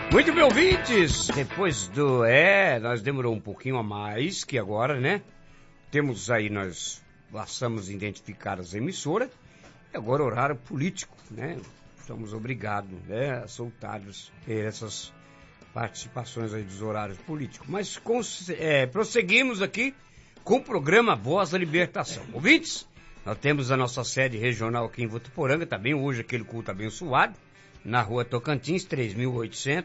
Muito bem, ouvintes, depois do... nós demorou um pouquinho a mais que agora, né? Temos aí, nós passamos a identificar as emissoras, e agora horário político, né? Somos obrigados, né, a soltar essas participações aí dos horários políticos. Mas prosseguimos aqui com o programa Voz da Libertação. Ouvintes, nós temos a nossa sede regional aqui em Votuporanga, também hoje aquele culto abençoado, na rua Tocantins, 3.800,